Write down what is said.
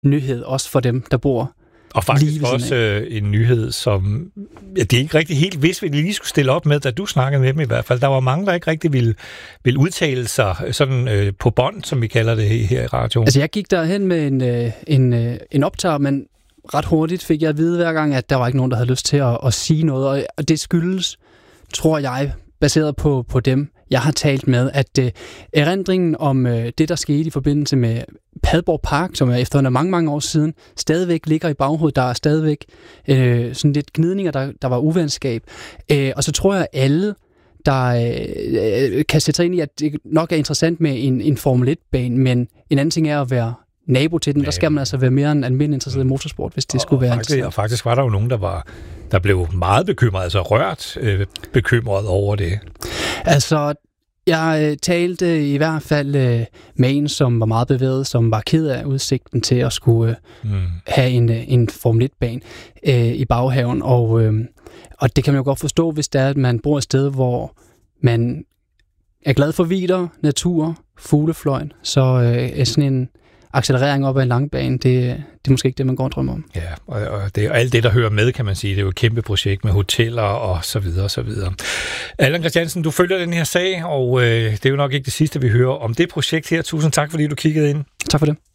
nyhed, også for dem, der bor. Og faktisk også en nyhed, som det er ikke rigtig helt vidst, vi lige skulle stille op med, da du snakkede med dem i hvert fald. Der var mange, der ikke rigtig ville udtale sig sådan på bånd, som vi kalder det her i radioen. Altså jeg gik derhen med en optager, men ret hurtigt fik jeg at vide hver gang, at der var ikke nogen, der havde lyst til at sige noget. Og det skyldes, tror jeg, baseret på dem, jeg har talt med, at erindringen om det, der skete i forbindelse med Padborg Park, som er efterhånden mange, mange år siden, stadigvæk ligger i baghovedet. Der er stadigvæk sådan lidt gnidninger, der var uvenskab. Og så tror jeg, at alle, der kan sætte sig ind i, at det nok er interessant med en Formel 1-bane, men en anden ting er at være nabo til den. Der skal man altså være mere end almindelig interesseret i motorsport, hvis det skulle være interessant. Og faktisk var der jo nogen, der blev meget bekymret, altså rørt bekymret over det. Altså, jeg talte i hvert fald med en, som var meget bevæget, som var ked af udsigten til at skulle have en Formel 1-bane i baghaven. Og det kan man jo godt forstå, hvis det er, at man bor et sted, hvor man er glad for vidder, natur, fuglefløjen, så er sådan en accelerering op ad en langbane, det er måske ikke det, man går og drømmer om. Ja, og det er alt det, der hører med, kan man sige. Det er jo et kæmpe projekt med hoteller og så videre, og så videre. Allan Christiansen, du følger den her sag, og det er jo nok ikke det sidste, vi hører om det projekt her. Tusind tak, fordi du kiggede ind. Tak for det.